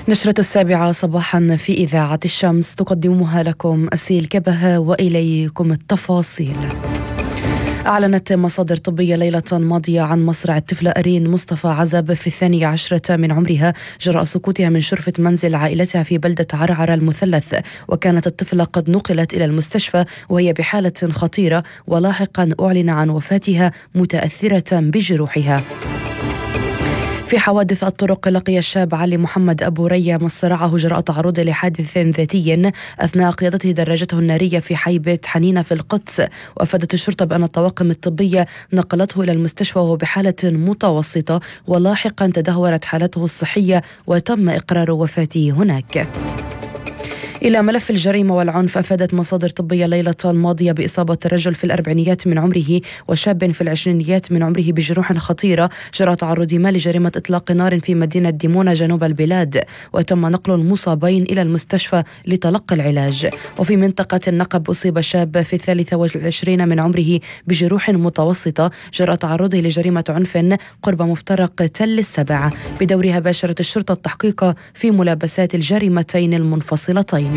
نشرة 7 صباحا في إذاعة الشمس تقدمها لكم أسيل كبهة وإليكم التفاصيل. أعلنت مصادر طبية ليلة ماضية عن مصرع الطفلة أرين مصطفى عزب في 12 من عمرها جراء سقوطها من شرفة منزل عائلتها في بلدة عرعر المثلث، وكانت الطفلة قد نقلت إلى المستشفى وهي بحالة خطيرة، ولاحقا أعلن عن وفاتها متأثرة بجروحها. في حوادث الطرق، لقي الشاب علي محمد أبو ريا مصرعه جراء تعرضه لحادث ذاتي أثناء قيادته دراجته النارية في حي بيت حنينة في القدس، وأفادت الشرطة بأن الطواقم الطبية نقلته إلى المستشفى وهو بحالة متوسطة، ولاحقا تدهورت حالته الصحية وتم إقرار وفاته هناك. إلى ملف الجريمة والعنف، أفادت مصادر طبية ليلة الماضية بإصابة رجل في الأربعينيات من عمره وشاب في العشرينيات من عمره بجروح خطيرة جراء تعرضهما لجريمة إطلاق نار في مدينة ديمونة جنوب البلاد، وتم نقل المصابين إلى المستشفى لتلقي العلاج. وفي منطقة النقب، أصيب شاب في 23 من عمره بجروح متوسطة جراء تعرضه لجريمة عنف قرب مفترق تل السبع. بدورها باشرت الشرطة التحقيق في ملابسات الجريمتين المنفصلتين.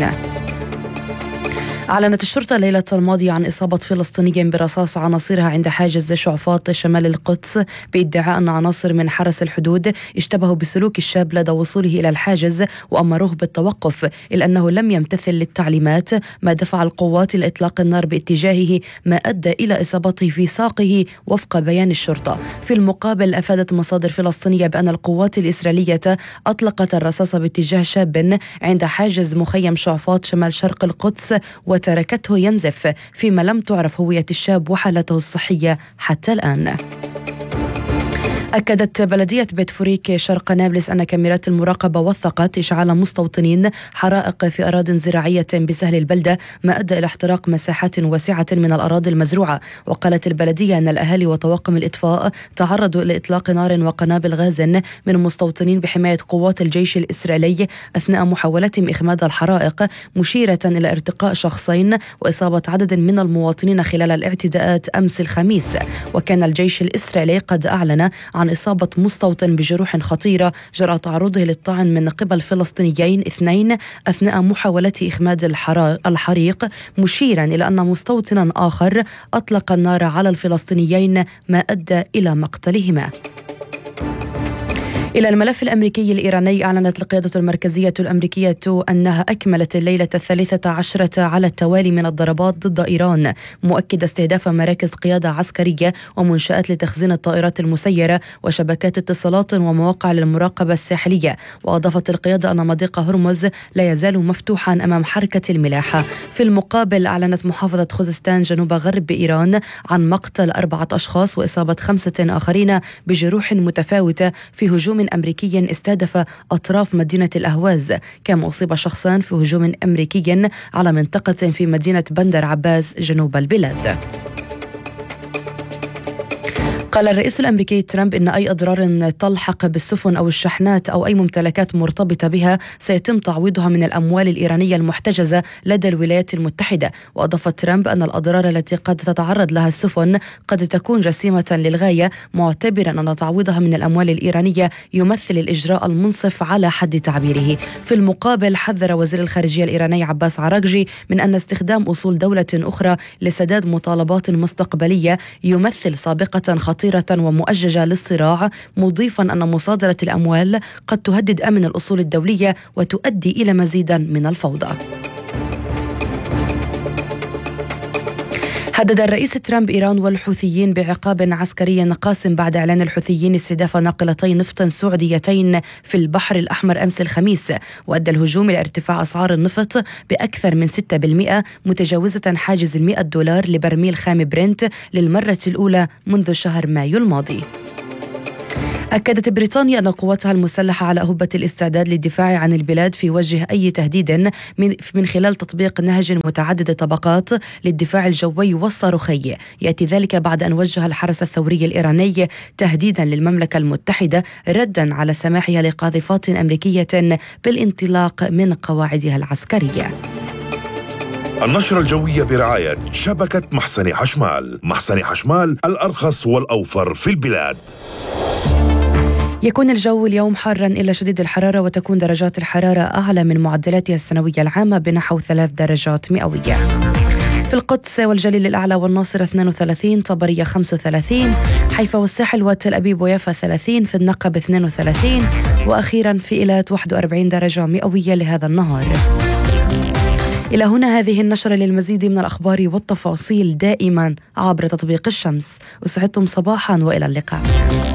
أعلنت الشرطة ليلة الماضية عن إصابة فلسطيني برصاص عناصرها عند حاجز شعفاط شمال القدس، بادعاء أن عناصر من حرس الحدود اشتبهوا بسلوك الشاب لدى وصوله إلى الحاجز وأمروه بالتوقف، إلا أنه لم يمتثل للتعليمات، ما دفع القوات لإطلاق النار باتجاهه، ما أدى إلى إصابته في ساقه وفق بيان الشرطة. في المقابل، أفادت مصادر فلسطينية بأن القوات الإسرائيلية أطلقت الرصاص باتجاه شاب عند حاجز مخيم شعفاط شمال شرق القدس وتركته ينزف، فيما لم تعرف هوية الشاب وحالته الصحية حتى الآن. أكدت بلدية بيت فوريك شرق نابلس أن كاميرات المراقبة وثقت إشعال مستوطنين حرائق في أراضٍ زراعية بسهل البلدة، ما أدى إلى احتراق مساحات واسعة من الأراضي المزروعة. وقالت البلدية أن الأهالي وطواقم الإطفاء تعرضوا لإطلاق نار وقنابل غاز من مستوطنين بحماية قوات الجيش الإسرائيلي أثناء محاولتهم إخماد الحرائق، مشيرة إلى ارتقاء شخصين وإصابة عدد من المواطنين خلال الاعتداءات أمس الخميس. وكان الجيش الإسرائيلي قد أعلن عن إصابة مستوطن بجروح خطيرة جراء تعرضه للطعن من قبل فلسطينيين 2 أثناء محاولة إخماد الحريق، مشيرا إلى أن مستوطنا آخر أطلق النار على الفلسطينيين ما أدى إلى مقتلهما. إلى الملف الأمريكي الإيراني، أعلنت القيادة المركزية الأمريكية أنها أكملت الليلة 13 على التوالي من الضربات ضد إيران، مؤكدة استهداف مراكز قيادة عسكرية ومنشآت لتخزين الطائرات المسيرة وشبكات اتصالات ومواقع للمراقبة الساحلية. وأضافت القيادة أن مضيق هرمز لا يزال مفتوحا أمام حركة الملاحة. في المقابل، أعلنت محافظة خوزستان جنوب غرب إيران عن مقتل 4 أشخاص وإصابة 5 آخرين بجروح متفاوتة في هجوم أمريكي استهدف أطراف مدينة الأهواز، كما أصيب شخصان في هجوم أمريكي على منطقة في مدينة بندر عباس جنوب البلاد. قال الرئيس الأمريكي ترامب إن أي أضرار تلحق بالسفن أو الشحنات أو أي ممتلكات مرتبطة بها سيتم تعويضها من الأموال الإيرانية المحتجزة لدى الولايات المتحدة. وأضاف ترامب أن الأضرار التي قد تتعرض لها السفن قد تكون جسيمة للغاية، معتبرا أن تعويضها من الأموال الإيرانية يمثل الإجراء المنصف على حد تعبيره. في المقابل، حذر وزير الخارجية الإيراني عباس عراقجي من أن استخدام أصول دولة أخرى لسداد مطالبات مستقبلية يمثل سابقة خطيرة ومؤججة للصراع، مضيفا أن مصادرة الأموال قد تهدد أمن الأصول الدولية وتؤدي إلى مزيد من الفوضى. هدد الرئيس ترامب إيران والحوثيين بعقاب عسكري قاسم بعد إعلان الحوثيين استهداف ناقلتي نفط سعوديتين في البحر الأحمر أمس الخميس، وأدى الهجوم إلى ارتفاع أسعار النفط بأكثر من 6%، متجاوزة حاجز $100 لبرميل خام برنت للمرة الأولى منذ شهر مايو الماضي. أكدت بريطانيا أن قواتها المسلحة على أهبة الاستعداد للدفاع عن البلاد في وجه أي تهديد من خلال تطبيق نهج متعدد الطبقات للدفاع الجوي والصاروخي. يأتي ذلك بعد أن وجه الحرس الثوري الإيراني تهديدا للمملكة المتحدة ردا على سماحها لقاذفات أمريكية بالانطلاق من قواعدها العسكرية. النشرة الجوية برعاية شبكة محسن حشمال. محسن حشمال، الأرخص والأوفر في البلاد. يكون الجو اليوم حارا إلى شديد الحرارة، وتكون درجات الحرارة أعلى من معدلاتها السنوية العامة بنحو 3 درجات مئوية. في القدس والجليل الأعلى والناصرة 32، طبرية 35، حيفا والساحل وتل أبيب ويافا 30، في النقب 32، وأخيرا في إيلات 41 درجة مئوية لهذا النهار. إلى هنا هذه النشرة. للمزيد من الأخبار والتفاصيل دائما عبر تطبيق الشمس. أسعدتم صباحا وإلى اللقاء.